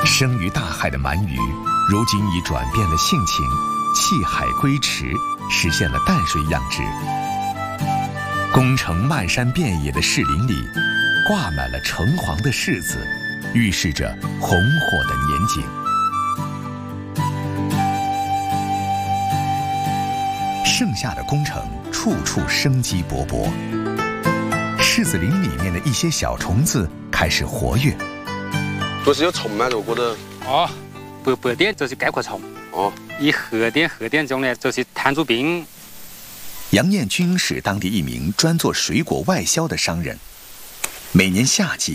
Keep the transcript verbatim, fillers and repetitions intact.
生于大海的鳗鱼，如今已转变了性情，弃海归池，实现了淡水养殖。宫城漫山遍野的柿林里，挂满了橙黄的柿子，预示着红火的年景。盛夏的宫城，处处生机勃勃。柿子林里面的一些小虫子开始活跃。 都是有虫吗？这个的？ 哦，白白点就是介壳虫。 哦， 以黑点黑点中呢，就是弹珠冰。 杨彦军是当地一名专做水果外销的商人。每年夏季，